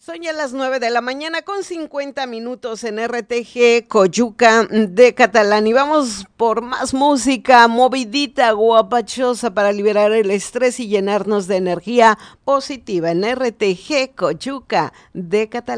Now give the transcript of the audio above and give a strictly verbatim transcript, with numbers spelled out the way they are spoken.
Son ya las nueve de la mañana con cincuenta minutos en R T G Coyuca de Catalán y vamos por más música movidita, guapachosa para liberar el estrés y llenarnos de energía positiva en R T G Coyuca de Catalán.